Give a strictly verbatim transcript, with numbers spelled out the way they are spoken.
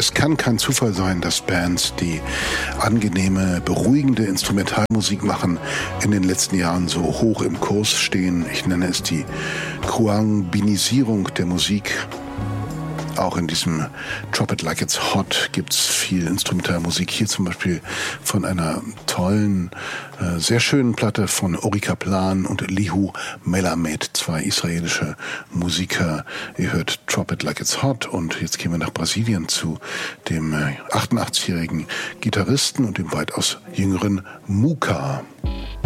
Es kann kein Zufall sein, dass Bands, die angenehme, beruhigende Instrumentalmusik machen, in den letzten Jahren so hoch im Kurs stehen. Ich nenne es die Khruangbinisierung der Musik. Auch in diesem Drop It Like It's Hot gibt's viel Instrumentalmusik. Hier zum Beispiel von einer tollen, äh, sehr schönen Platte von Ori Kaplan und Lihu Melamed, zwei israelische Musiker. Ihr hört Drop It Like It's Hot und jetzt gehen wir nach Brasilien zu dem äh, achtundachtzigjährigen Gitarristen und dem weitaus jüngeren Muka.